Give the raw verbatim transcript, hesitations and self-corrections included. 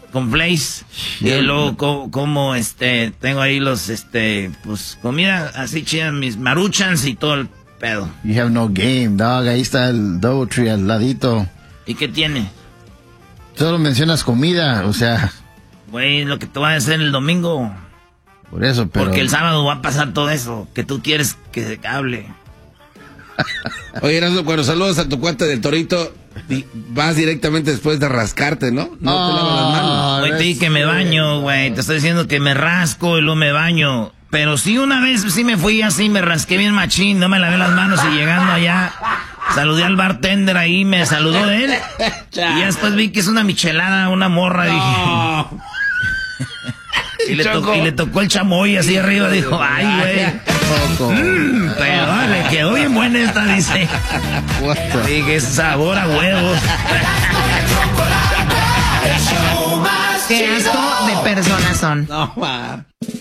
con Blaze. Y luego como, como, este, tengo ahí los, este, pues, comida así chida, mis maruchans y todo el pedo. You have no game, dog. Ahí está el Doubletree al ladito. ¿Y qué tiene? Solo mencionas comida, o sea... Güey, lo que te voy a hacer el domingo. Por eso, pero... Porque el sábado va a pasar todo eso, que tú quieres que se hable. Oye, Erasmo, cuando saludas a tu cuate del Torito, vas directamente después de rascarte, ¿no? No oh, te lavas las manos. Güey, te dije que me baño, güey. Te estoy diciendo que me rasco y luego me baño. Pero sí, una vez sí me fui así, me rasqué bien machín, no me lavé las manos y llegando allá, saludé al bartender ahí, me saludó de él. Y ya después vi que es una michelada, una morra, no. Dije... y, le tocó, y le tocó el chamoy así arriba, dijo, ay, güey. Mmm, pero le quedó bien buena esta, dice. Dije, sabor a huevos. Qué asco de personas son. No, man.